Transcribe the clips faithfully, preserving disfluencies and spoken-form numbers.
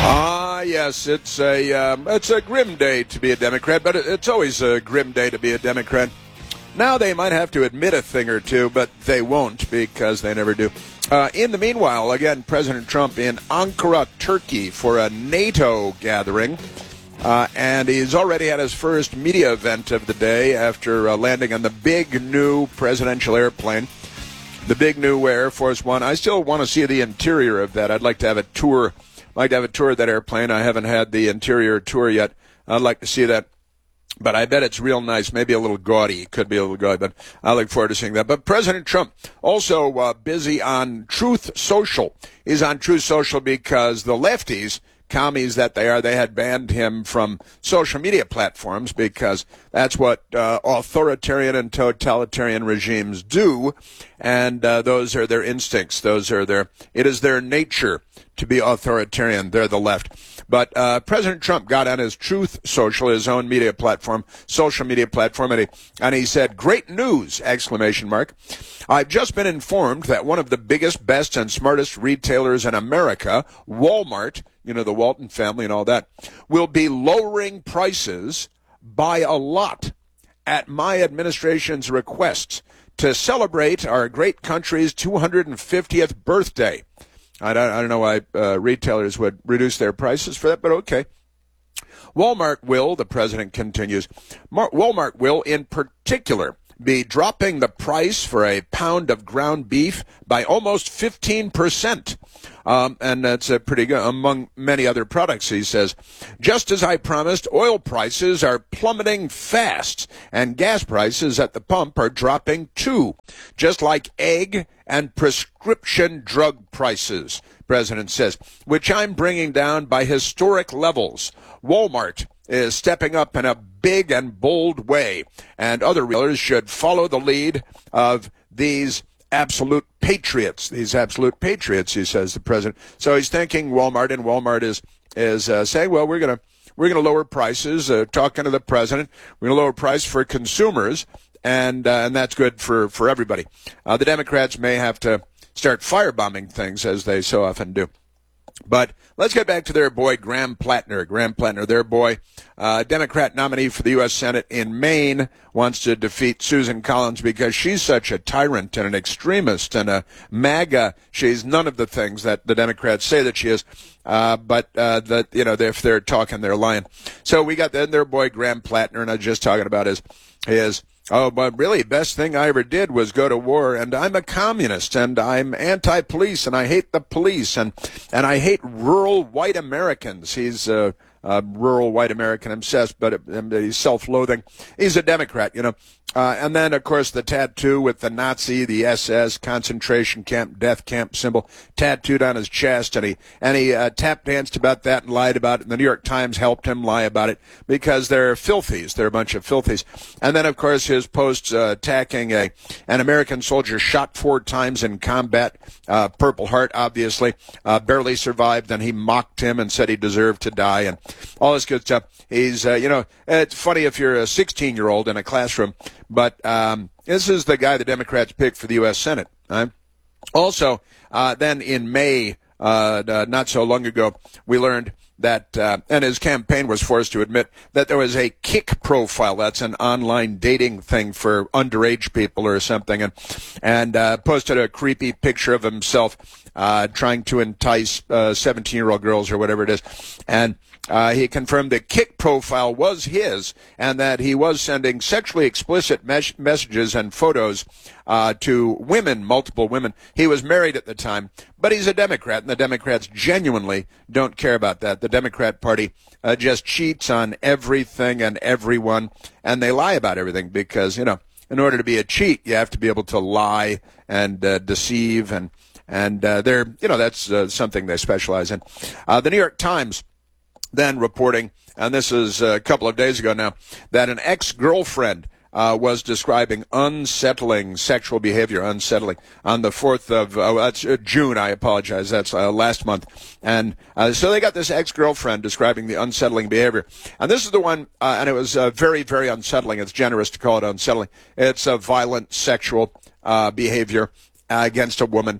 Ah, yes, it's a um, it's a grim day to be a Democrat, but it's always a grim day to be a Democrat. Now they might have to admit a thing or two, but they won't because they never do. Uh, in the meanwhile, again, President Trump in Ankara, Turkey, for a NATO gathering, uh, and he's already had his first media event of the day after uh, landing on the big new presidential airplane, the big new Air Force One. I still want to see the interior of that. I'd like to have a tour. I'd like to have a tour of that airplane. I haven't had the interior tour yet. I'd like to see that. But I bet it's real nice, maybe a little gaudy. Could be a little gaudy, but I look forward to seeing that. But President Trump also uh, busy on Truth Social. He's on Truth Social because the lefties, commies that they are, they had banned him from social media platforms because that's what uh, authoritarian and totalitarian regimes do, and uh, those are their instincts. Those are their, it is their nature to be authoritarian. They're the left. But uh, President Trump got on his Truth Social, his own media platform, social media platform, and he, and he said, "Great news!" exclamation mark. "I've just been informed that one of the biggest, best, and smartest retailers in America, Walmart, you know, the Walton family and all that, will be lowering prices by a lot at my administration's request to celebrate our great country's two hundred fiftieth birthday." I don't, I don't know why uh, retailers would reduce their prices for that, but okay. Walmart will, the president continues, Mar- Walmart will in particular be dropping the price for a pound of ground beef by almost fifteen percent. Um, and that's uh, pretty good, among many other products, he says. "Just as I promised, oil prices are plummeting fast, and gas prices at the pump are dropping too, just like egg and prescription drug prices," President says, "which I'm bringing down by historic levels. Walmart is stepping up in a big and bold way, and other retailers should follow the lead of these absolute patriots, these absolute patriots," he says, the president. So he's thanking Walmart, and Walmart is is uh, saying, well, we're going to we're going to lower prices, uh, talking to the president. We're going to lower price for consumers, and uh, and that's good for, for everybody. Uh, the Democrats may have to start firebombing things, as they so often do. But let's get back to their boy, Graham Plattner. Graham Plattner, their boy, uh, Democrat nominee for the U S Senate in Maine, wants to defeat Susan Collins because she's such a tyrant and an extremist and a MAGA. She's none of the things that the Democrats say that she is. Uh, but, uh, that, you know, if they're talking, they're lying. So we got then their boy, Graham Plattner, and I was just talking about his, his, oh, but really, best thing I ever did was go to war, and I'm a communist, and I'm anti-police, and I hate the police, and, and I hate rural white Americans. He's a, a rural white American obsessed, but he's self-loathing. He's a Democrat, you know. Uh, and then, of course, the tattoo with the Nazi, the S S, concentration camp, death camp symbol tattooed on his chest. And he, and he uh, tap danced about that and lied about it. And the New York Times helped him lie about it because they're filthies. They're a bunch of filthies. And then, of course, his posts uh, attacking a an American soldier shot four times in combat, uh, Purple Heart, obviously, uh, barely survived. Then he mocked him and said he deserved to die and all this good stuff. He's, uh, you know, it's funny if you're a sixteen-year-old in a classroom. But um, this is the guy the Democrats picked for the U S Senate. Right? Also, uh, then in May, uh, uh, not so long ago, we learned that, uh, and his campaign was forced to admit that there was a Kik profile. That's an online dating thing for underage people or something, and and uh, posted a creepy picture of himself uh, trying to entice uh, seventeen-year-old girls or whatever it is, and. Uh, he confirmed the Kik profile was his and that he was sending sexually explicit mes- messages and photos uh, to women, multiple women. He was married at the time, but he's a Democrat, and the Democrats genuinely don't care about that. The Democrat Party uh, just cheats on everything and everyone, and they lie about everything because, you know, in order to be a cheat, you have to be able to lie and uh, deceive, and, and uh, they're, you know, that's uh, something they specialize in. Uh, the New York Times then reporting, and this is a couple of days ago now, that an ex-girlfriend uh, was describing unsettling sexual behavior, unsettling, on the fourth of uh, that's uh, June, I apologize, that's uh, last month. And uh, so they got this ex-girlfriend describing the unsettling behavior. And this is the one, uh, and it was uh, very, very unsettling. It's generous to call it unsettling. It's a violent sexual uh, behavior uh, against a woman.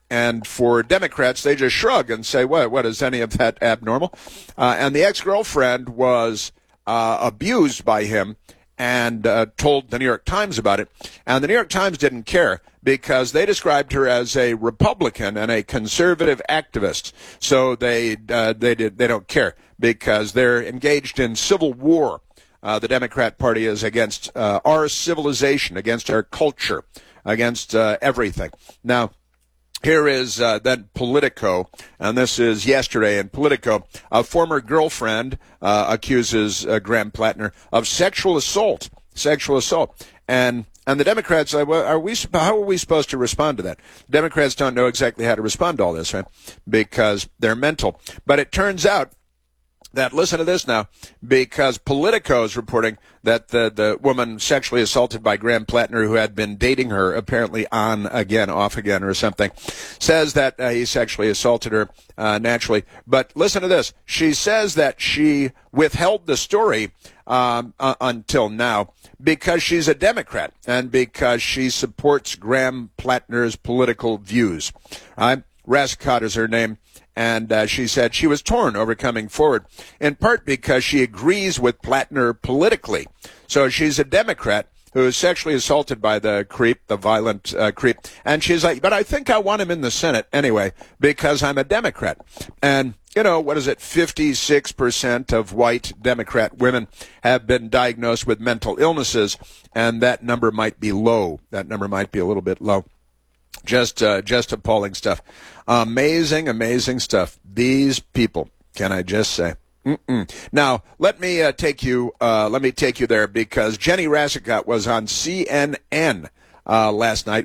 And for Democrats, they just shrug and say, what, what is any of that abnormal? Uh, and the ex-girlfriend was uh, abused by him and uh, told the New York Times about it. And the New York Times didn't care because they described her as a Republican and a conservative activist. So they uh, they did they don't care because they're engaged in civil war. Uh, the Democrat Party is against uh, our civilization, against our culture, against uh, everything. Now, here is uh, then Politico, and this is yesterday in Politico. A former girlfriend uh, accuses uh, Graham Plattner of sexual assault, sexual assault. And and the Democrats, uh, well, are we? How are we supposed to respond to that? Democrats don't know exactly how to respond to all this, right? Because they're mental. But it turns out that, listen to this now, because Politico is reporting that the, the woman sexually assaulted by Graham Plattner, who had been dating her apparently on again, off again or something, says that uh, he sexually assaulted her uh, naturally. But listen to this. She says that she withheld the story um, uh, until now because she's a Democrat and because she supports Graham Plattner's political views. Right? Rascott is her name. And uh, she said she was torn over coming forward, in part because she agrees with Plattner politically. So she's a Democrat who is sexually assaulted by the creep, the violent uh, creep. And she's like, but I think I want him in the Senate anyway because I'm a Democrat. And, you know, what is it, fifty-six percent of white Democrat women have been diagnosed with mental illnesses, and that number might be low. That number might be a little bit low. Just uh, just appalling stuff. Amazing, amazing stuff. These people, can I just say? Mm-mm. Now, let me uh, take you uh, let me take you there because Jenny Rascott was on C N N uh, last night